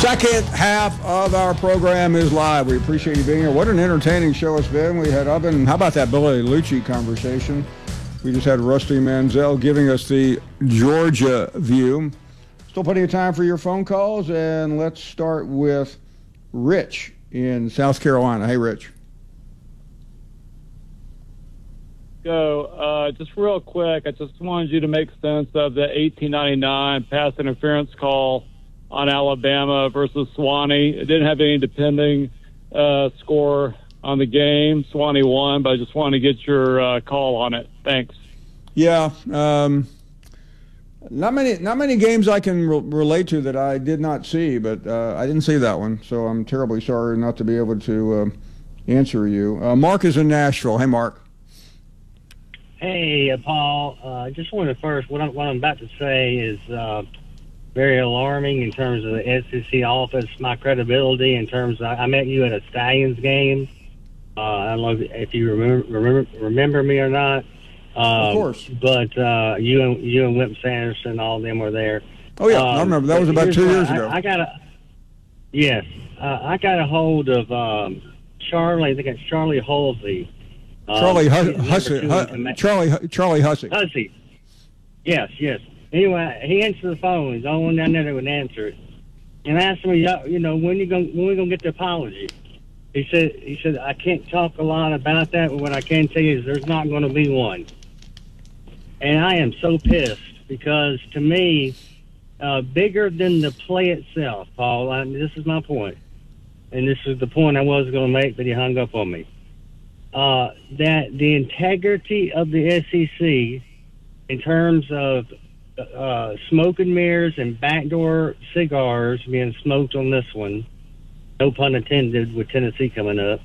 Second half of our program is live. We appreciate you being here. What an entertaining show it's been. We had Oven. How about that Billy Lucci conversation? We just had Rusty Manziel giving us the Georgia view. Still plenty of time for your phone calls, and let's start with Rich in South Carolina. Hey, Rich. Just real quick, I just wanted you to make sense of the 1899 pass interference call on Alabama versus Swanee. It didn't have any depending score on the game. Swanee won, but I just wanted to get your call on it. Thanks. Yeah, not many games I can relate to that I did not see, but I didn't see that one, so I'm terribly sorry not to be able to answer you. Mark is in Nashville. Hey, Mark. Hey, Paul. I just wanted to first, what I'm about to say is very alarming in terms of the SEC office, my credibility in terms of, I met you at a Stallions game. I don't know if you remember me or not. Of course. But you and Wimp Sanderson, all of them were there. Oh, yeah, I remember. That was about 2 years ago. I got a hold of Charlie. I think it's Charlie Halsey. Charlie Hussey. Charlie Hussey. Hussey. Yes. Anyway, he answered the phone. He's the only one down there that would answer it. And I asked him, when we gonna get the apology? He said, I can't talk a lot about that, but what I can tell you is there's not going to be one. And I am so pissed because, to me, bigger than the play itself, Paul, this is my point, and this is the point I was going to make, but he hung up on me, that the integrity of the SEC in terms of smoke and mirrors and backdoor cigars being smoked on this one, no pun intended, with Tennessee coming up.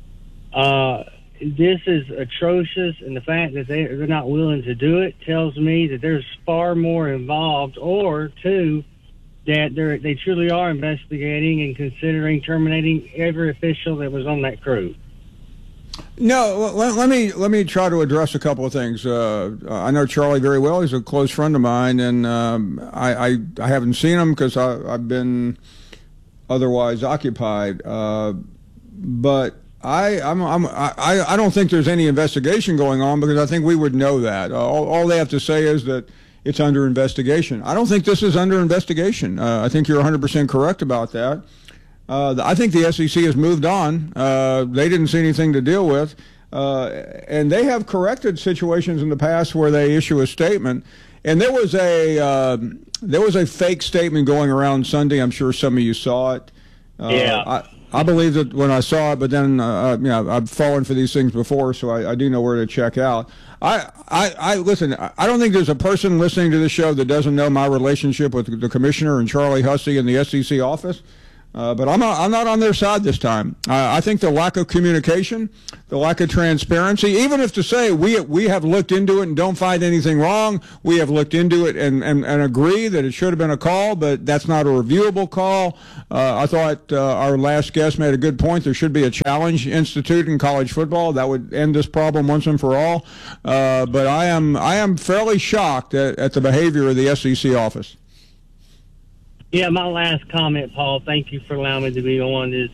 This is atrocious, and the fact that they're not willing to do it tells me that there's far more involved, or two, that they truly are investigating and considering terminating every official that was on that crew. No, let me try to address a couple of things. I know Charlie very well. He's a close friend of mine, and I haven't seen him because I've been otherwise occupied. But I don't think there's any investigation going on because I think we would know that. All they have to say is that it's under investigation. I don't think this is under investigation. I think you're 100% correct about that. I think the SEC has moved on. They didn't see anything to deal with. And they have corrected situations in the past where they issue a statement. And there was a fake statement going around Sunday. I'm sure some of you saw it. Yeah. I believed it when I saw it, but then I've fallen for these things before, so I do know where to check out. I listen. I don't think there's a person listening to this show that doesn't know my relationship with the commissioner and Charlie Hussey in the SEC office. But I'm not on their side this time. I think the lack of communication, the lack of transparency, even if to say we have looked into it and don't find anything wrong, we have looked into it and agree that it should have been a call, but that's not a reviewable call. I thought our last guest made a good point. There should be a challenge institute in college football that would end this problem once and for all. But I am fairly shocked at the behavior of the SEC office. Yeah, my last comment, Paul, thank you for allowing me to be on, is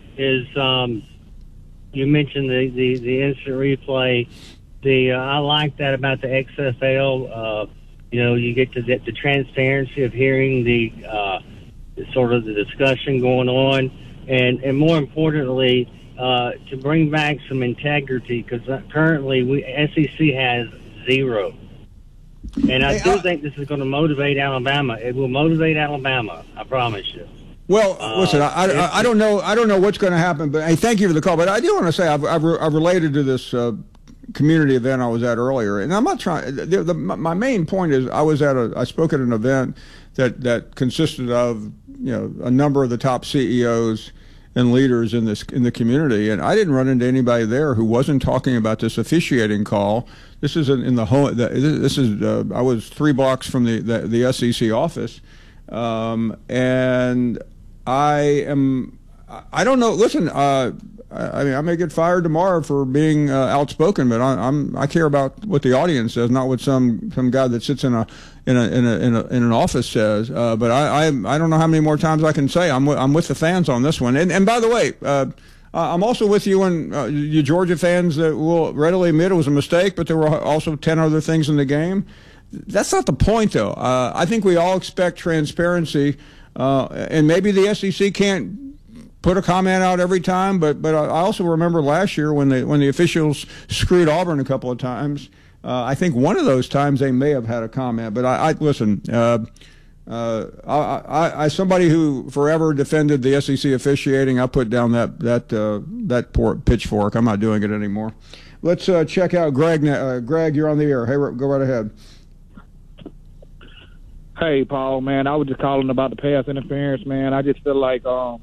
you mentioned the instant replay. I like that about the XFL. You get to the transparency of hearing the sort of the discussion going on, and more importantly, to bring back some integrity, because currently SEC has zero. And I do think this is going to motivate Alabama. It will motivate Alabama, I promise you. Well, listen, I don't know what's going to happen, but hey, thank you for the call. But I do want to say I've related to this community event I was at earlier, and I'm not trying. My main point is I spoke at an event that consisted of a number of the top CEOs and leaders in the community, and I didn't run into anybody there who wasn't talking about this officiating call. This is in the home. This is I was 3 blocks from the SEC office, and I I don't know. Listen, I mean, I may get fired tomorrow for being outspoken, but I care about what the audience says, not what some guy that sits in an office says. But I don't know how many more times I can say I'm with the fans on this one. And by the way, I'm also with you and you Georgia fans that will readily admit it was a mistake, but there were also 10 other things in the game. That's not the point, though. I think we all expect transparency, and maybe the SEC can't put a comment out every time, but I also remember last year when the officials screwed Auburn a couple of times. I think one of those times they may have had a comment, but I listen. I somebody who forever defended the SEC officiating, I put down that poor pitchfork. I'm not doing it anymore. Let's check out Greg. Greg, you're on the air. Hey, go right ahead. Hey, Paul, man, I was just calling about the pass interference, man. I just feel like I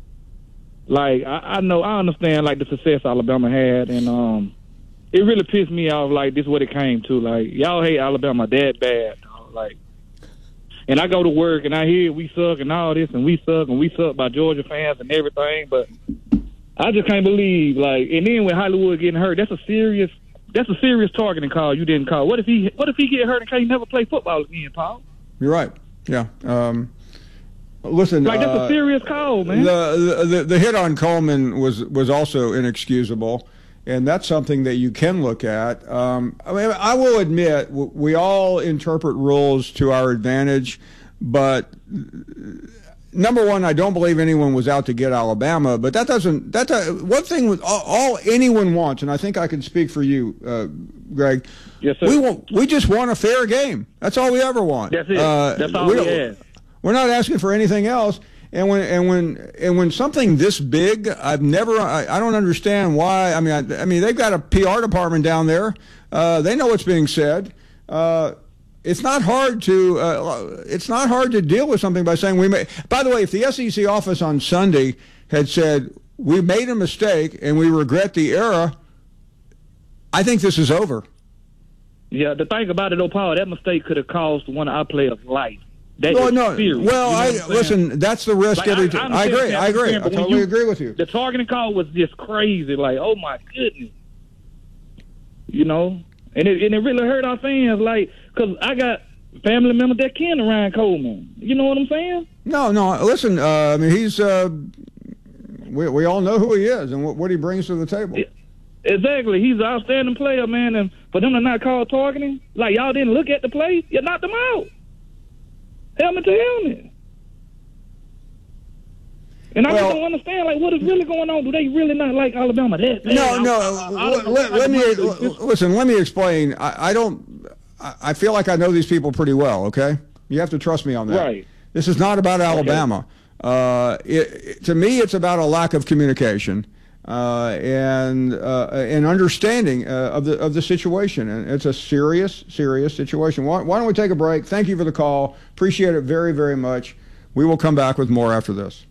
understand like the success Alabama had, and it really pissed me off. Like, this is what it came to. Like, y'all hate Alabama that bad, like. And I go to work and I hear we suck and all this and we suck by Georgia fans and everything, but I just can't believe, like, and then when Hollywood getting hurt, that's a serious targeting call you didn't call. What if he get hurt and can't never play football again, Paul? You're right. Yeah. Listen, like, that's a serious call, man. The hit on Coleman was also inexcusable, and that's something that you can look at. I mean, I will admit we all interpret rules to our advantage, but number one, I don't believe anyone was out to get Alabama. But one thing with all anyone wants, and I think I can speak for you, Greg. Yes, sir. We just want a fair game. That's all we ever want. That's it. That's all we have. We're not asking for anything else. And when something this big, I don't understand why. I mean, they've got a PR department down there. They know what's being said. It's not hard to deal with something by saying we may. By the way, if the SEC office on Sunday had said we made a mistake and we regret the error, I think this is over. Yeah, the thing about it, though, Paul, that mistake could have cost one of our players' life. No. Serious, well, listen, that's the risk. Like, I agree. I totally agree with you. The targeting call was just crazy. Like, oh my goodness, you know, and it really hurt our fans. Like, because I got family members that kin around Coleman. You know what I'm saying? No. Listen, I mean, he's. We all know who he is and what he brings to the table. Exactly. He's an outstanding player, man. And for them to not call targeting, like, y'all didn't look at the play, you knocked them out. Helmet to helmet. And I just don't understand, like, what is really going on? Do they really not like Alabama that bad? Let me explain. I feel like I know these people pretty well, okay? You have to trust me on that. Right. This is not about Alabama. Okay. To me, it's about a lack of communication and understanding of the situation. And it's a serious situation. Why don't we take a break? Thank you for the call. Appreciate it very, very much. We will come back with more after this.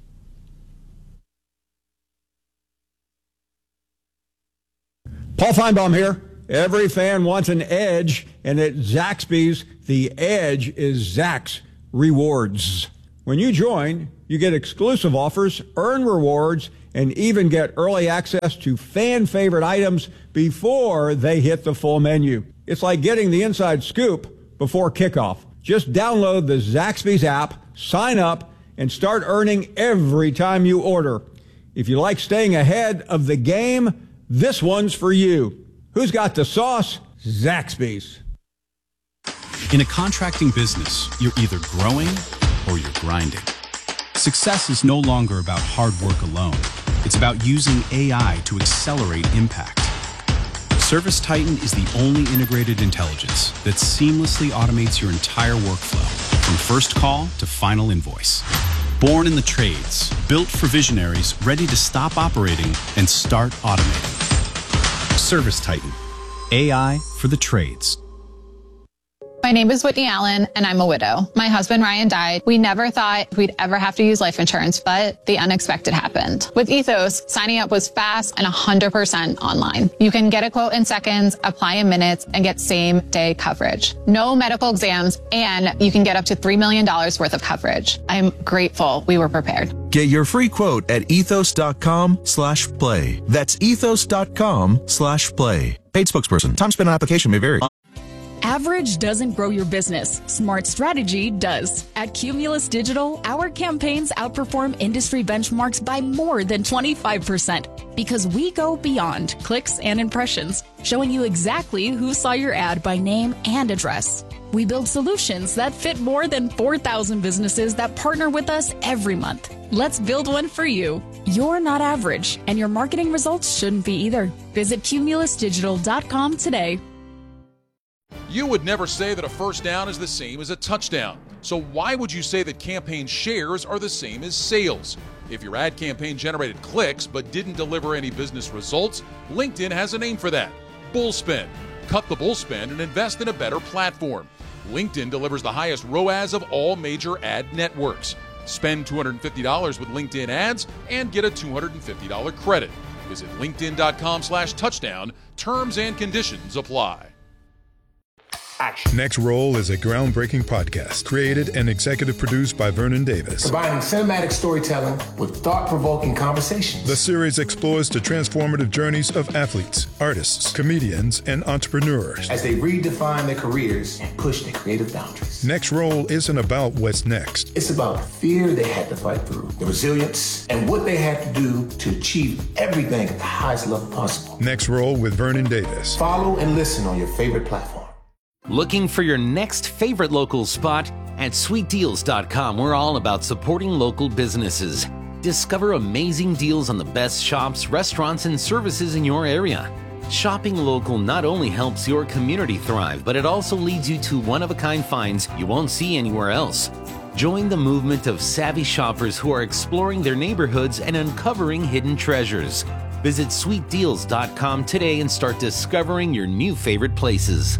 Paul Feinbaum here. Every fan wants an edge, and at Zaxby's, the edge is Zax Rewards. When you join, you get exclusive offers, earn rewards, and even get early access to fan-favorite items before they hit the full menu. It's like getting the inside scoop before kickoff. Just download the Zaxby's app, sign up, and start earning every time you order. If you like staying ahead of the game, this one's for you. Who's got the sauce? Zaxby's. In a contracting business, you're either growing or you're grinding. Success is no longer about hard work alone. It's about using AI to accelerate impact. ServiceTitan is the only integrated intelligence that seamlessly automates your entire workflow, from first call to final invoice. Born in the trades, built for visionaries ready to stop operating and start automating. ServiceTitan, AI for the trades. My name is Whitney Allen, and I'm a widow. My husband, Ryan, died. We never thought we'd ever have to use life insurance, but the unexpected happened. With Ethos, signing up was fast and 100% online. You can get a quote in seconds, apply in minutes, and get same-day coverage. No medical exams, and you can get up to $3 million worth of coverage. I'm grateful we were prepared. Get your free quote at ethos.com/play. That's ethos.com/play. Paid spokesperson. Time spent on application may vary. Average doesn't grow your business. Smart strategy does. At Cumulus Digital, our campaigns outperform industry benchmarks by more than 25% because we go beyond clicks and impressions, showing you exactly who saw your ad by name and address. We build solutions that fit more than 4,000 businesses that partner with us every month. Let's build one for you. You're not average, and your marketing results shouldn't be either. Visit cumulusdigital.com today. You would never say that a first down is the same as a touchdown. So why would you say that campaign shares are the same as sales? If your ad campaign generated clicks but didn't deliver any business results, LinkedIn has a name for that: bullspend. Cut the bullspend and invest in a better platform. LinkedIn delivers the highest ROAS of all major ad networks. Spend $250 with LinkedIn ads and get a $250 credit. Visit linkedin.com/touchdown. Terms and conditions apply. Action. Next Roll is a groundbreaking podcast created and executive produced by Vernon Davis. Combining cinematic storytelling with thought-provoking conversations. The series explores the transformative journeys of athletes, artists, comedians, and entrepreneurs as they redefine their careers and push their creative boundaries. Next Roll isn't about what's next. It's about the fear they had to fight through, the resilience, and what they had to do to achieve everything at the highest level possible. Next Roll with Vernon Davis. Follow and listen on your favorite platform. Looking for your next favorite local spot? At sweetdeals.com, we're all about supporting local businesses. Discover amazing deals on the best shops, restaurants, and services in your area. Shopping local not only helps your community thrive, but it also leads you to one-of-a-kind finds you won't see anywhere else. Join the movement of savvy shoppers who are exploring their neighborhoods and uncovering hidden treasures. Visit sweetdeals.com today and start discovering your new favorite places.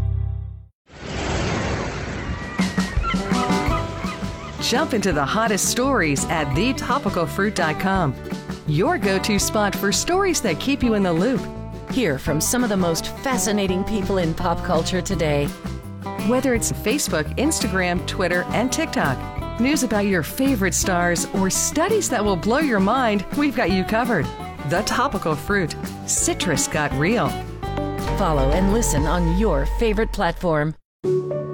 Jump into the hottest stories at thetopicalfruit.com. Your go-to spot for stories that keep you in the loop. Hear from some of the most fascinating people in pop culture today. Whether it's Facebook, Instagram, Twitter, and TikTok, news about your favorite stars, or studies that will blow your mind, we've got you covered. The Topical Fruit. Citrus got real. Follow and listen on your favorite platform.